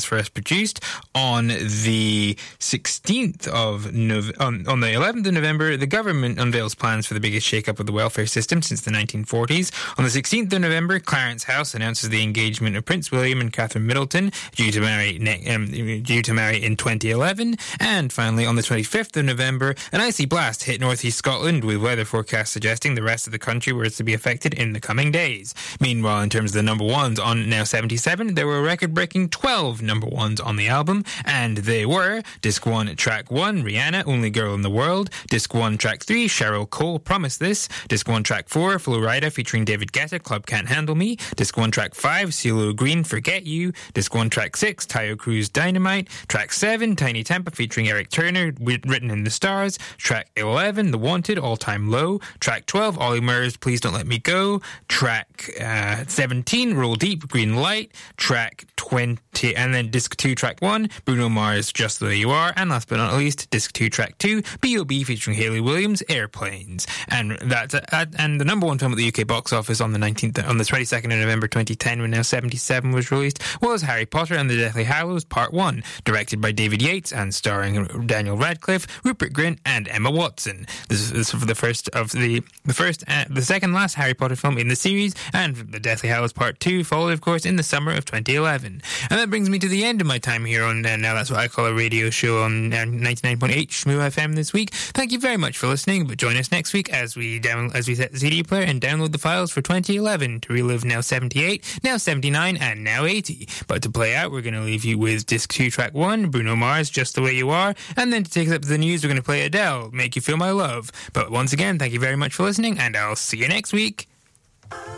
first produced on the 16th of on the 11th of November. The government unveils plans for the biggest shake-up of the welfare system since the 1940s. On the 16th of November, Clarence House announces the engagement of Prince William and Catherine Middleton, due to marry in 2011. And finally, on the 25th of November, an icy blast hit northeast Scotland, with weather forecasts suggesting the rest of the country was to be affected in the coming days. Meanwhile, in terms of the number ones on Now 77, there were a record-breaking 12 number ones on the album, and they were Disc 1, Track 1, Rihanna, Only Girl in the World; Disc 1, Track 3, Cheryl Cole, Promise This; Disc 1, Track 4, Flo Rida featuring David Guetta, Club Can't Handle Me; Disc 1, Track 5, CeeLo Green, Forget You; Disc 1, Track 6, Tayo Cruz, Dynamite; Track 7, Tiny Tampa featuring Eric Turner, Written in the Stars; Track 11, The Wanted, All Time Low; Track 12, Ollie Murs, Please Don't Let Me Go; Track 17, Roll Deep, Green Light; Track 20, and then Disc 2, Track 1, Bruno Mars, Just the Way You Are; and last but not least, Disc 2, Track 2, B.O.B. featuring Hayley Williams, Airplanes. And that's and the number one film at the UK box office on the 22nd of November 2010, when Now 77 was released, was Harry Potter and the Deathly Hallows Part 1, directed by David Yates and starring Daniel Radcliffe, Rupert Grint, and Emma Watson. This is for the second last Harry Potter film in the series, and the Deathly Hallows Part 2 followed, of course, in the summer of 2011. And that brings me to the end of my time here on Now That's What I Call a Radio Show on 99.8 Shmoo FM this week. Thank you very much for listening, but join us next week as we set the CD player and download the files for 2011 to relive Now 78, Now 79, and Now 80. But to play out, we're going to leave you with Disc 2, Track 1, Bruno Mars, Just the Way You Are, and then to take us up to the news, we're going to play Adele, Make You Feel My Love. But once again, thank you very much for listening, and I'll see you next week.